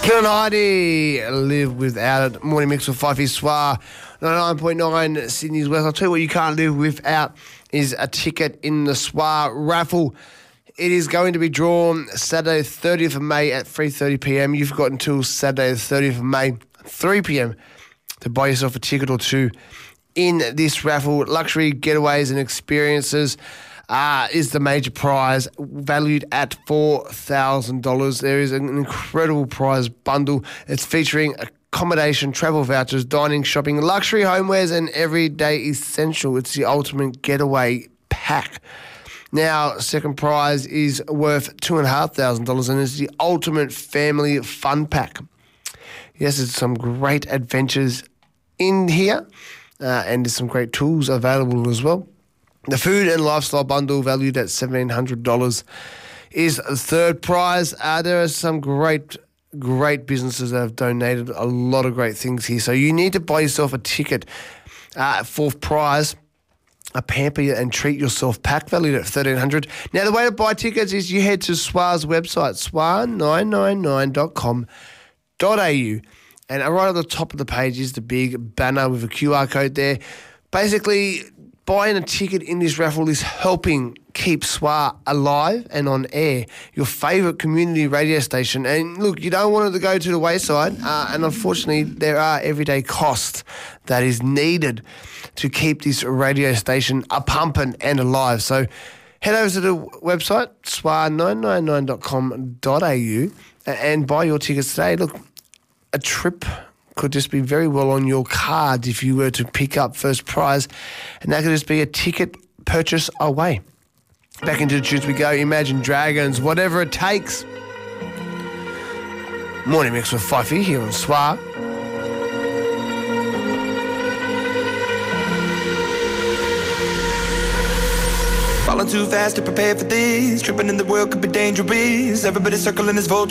Kill and Heidi, Live Without It. Morning mix with Fifey Swar, 99.9 Sydney's West. I'll tell you what you can't live without is a ticket in the Swar raffle. It is going to be drawn Saturday 30th of May at 3:30pm. You've got until Saturday 30th of May, 3pm, to buy yourself a ticket or two in this raffle. Luxury getaways and experiences is the major prize, valued at $4,000. There is an incredible prize bundle. It's featuring accommodation, travel vouchers, dining, shopping, luxury homewares, and everyday essential. It's the ultimate getaway pack. Now, second prize is worth $2,500 and it's the ultimate family fun pack. Yes, there's some great adventures in here and there's some great tools available as well. The food and lifestyle bundle, valued at $1,700, is the third prize. There are some great businesses that have donated a lot of great things here. So you need to buy yourself a ticket. Fourth prize, a Pamper and Treat Yourself pack, valued at $1,300. Now, the way to buy tickets is you head to SWAR's website, swar999.com.au, and right at the top of the page is the big banner with a QR code there. Basically, buying a ticket in this raffle is helping keep SWAR alive and on air, your favourite community radio station. And look, you don't want it to go to the wayside, and unfortunately there are everyday costs that is needed to keep this radio station a-pumping and alive. So head over to the website, swar999.com.au, and buy your tickets today. Look, a trip could just be very well on your card if you were to pick up first prize, and that could just be a ticket purchase away. Back into the tunes we go. Imagine Dragons, Whatever It Takes. Morning mix with Fifey here on SWAR. Falling too fast to prepare for this. Tripping in the world could be dangerous. Everybody circling this vulture.